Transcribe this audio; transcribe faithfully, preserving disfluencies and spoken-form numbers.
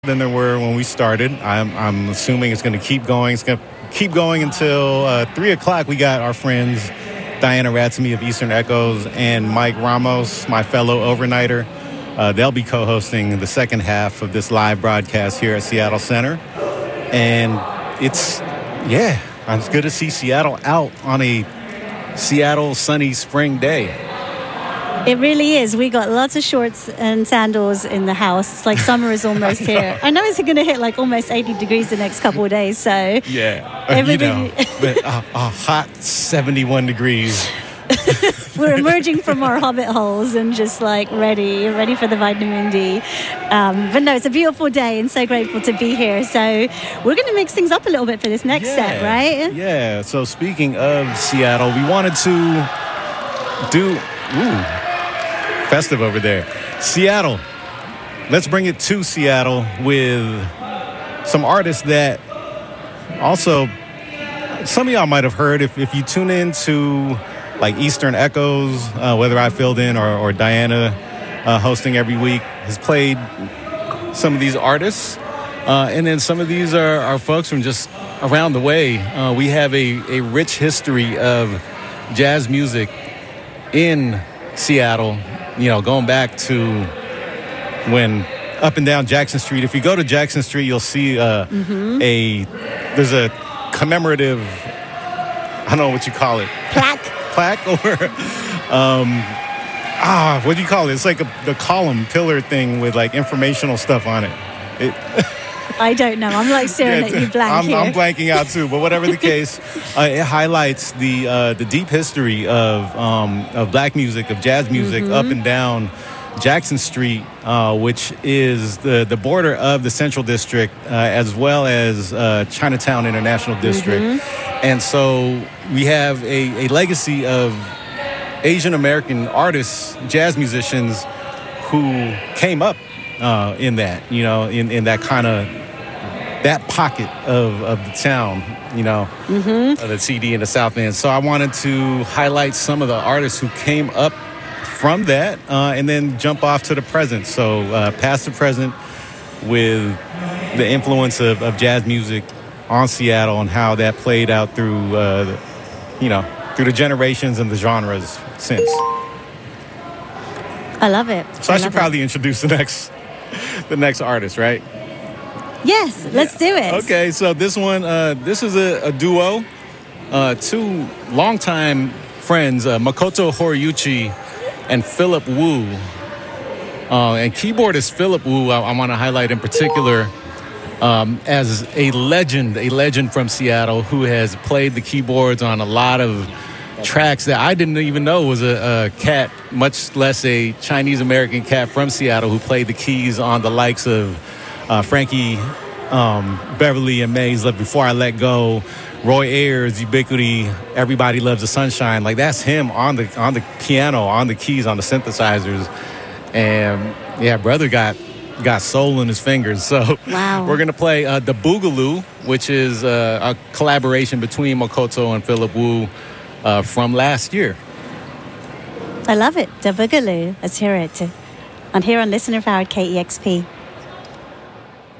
than there were when we started. I'm, I'm assuming it's going to keep going. It's going to keep going until uh, three o'clock. We got our friends Diana Ratsamy of Eastern Echoes and Mike Ramos, my fellow overnighter. Uh, they'll be co-hosting the second half of this live broadcast here at Seattle Center. And it's, yeah, it's good to see Seattle out on a Seattle sunny spring day. It really is. We got lots of shorts and sandals in the house. It's like summer is almost here. I know it's going to hit like almost eighty degrees the next couple of days. So yeah, everybody... you know, but a, a hot seventy-one degrees. We're emerging from our hobbit holes and just like ready, ready for the vitamin D. Um, but no, it's a beautiful day and so grateful to be here. So we're going to mix things up a little bit for this next yeah, set, right? Yeah. So speaking of Seattle, we wanted to do... Ooh. Festive over there. Seattle. Let's bring it to Seattle with some artists that also some of y'all might have heard if, if you tune in to like Eastern Echoes, uh, whether I filled in or, or Diana uh, hosting every week, has played some of these artists. Uh, and then some of these are, are folks from just around the way. Uh, we have a, a rich history of jazz music in Seattle. You know, going back to when up and down Jackson Street. If you go to Jackson Street, you'll see uh, mm-hmm. a, there's a commemorative, I don't know what you call it. Plaque. Plaque or, um, ah, what do you call it? It's like a, the column pillar thing with like informational stuff on it. it I don't know. I'm like staring yeah, at you blank I'm, here. I'm blanking out too, but whatever the case, uh, it highlights the uh, the deep history of um, of black music, of jazz music, mm-hmm. up and down Jackson Street, uh, which is the, the border of the Central District, uh, as well as uh, Chinatown International District. Mm-hmm. And so we have a, a legacy of Asian American artists, jazz musicians, who came up uh, in that, you know, in, in that kind of that pocket of, of the town, you know, mm-hmm. uh, the C D and the South End. So I wanted to highlight some of the artists who came up from that uh, and then jump off to the present. So uh, past to present with the influence of, of jazz music on Seattle and how that played out through, uh, the, you know, through the generations and the genres since. I love it. So I, I should it. probably introduce the next, the next artist, right? Yes, let's yeah. do it. Okay, so this one, uh, this is a, a duo, uh, two longtime friends, uh, Makoto Horiuchi and Philip Wu. Uh, and keyboardist Philip Wu, I, I want to highlight in particular um, as a legend, a legend from Seattle who has played the keyboards on a lot of tracks that I didn't even know was a, a cat, much less a Chinese-American cat from Seattle who played the keys on the likes of Uh, Frankie um, Beverly and Mays, like Before I Let Go, Roy Ayers, Ubiquity, Everybody Loves the Sunshine. Like that's him on the on the piano, on the keys, on the synthesizers, and yeah, brother got got soul in his fingers. So wow. We're gonna play uh, the Boogaloo, which is uh, a collaboration between Makoto and Philip Wu uh, from last year. I love it, the Boogaloo. Let's hear it. On here on Listener Powered K E X P.